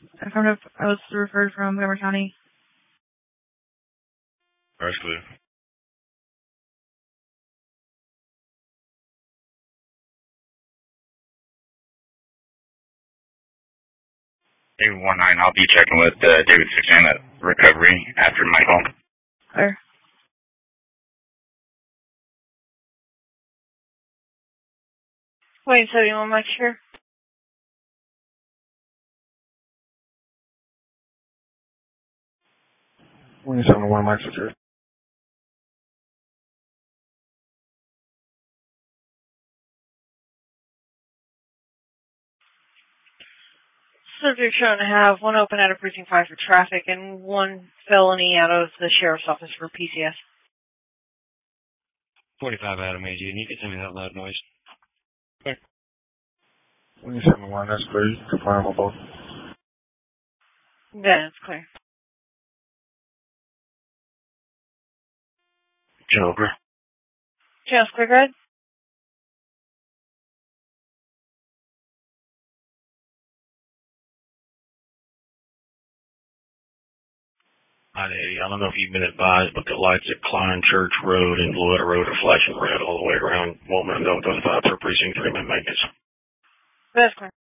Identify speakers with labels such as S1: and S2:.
S1: Affirmative. I was referred from Montgomery County.
S2: That's clear. David 19, I'll be checking with David 16 at recovery after my call.
S1: Clear. Wait, 71 Mike here.
S3: Wayne 71 Mike here.
S1: Subject shown to have one open out of precinct 5 for traffic and one felony out of the sheriff's office for PCS.
S4: 45 Adam AG, and you can send me that loud noise.
S3: Clear. Wayne 71, that's clear. You can confirm on both.
S1: Yeah, it's clear.
S4: Joker.
S1: Channel's clear, Greg?
S4: I don't know if you've been advised, but the lights at Klein Church Road and Louetta Road are flashing red all the way around. Won't know what those thoughts are precinct 3 maintenance.
S1: That's clear.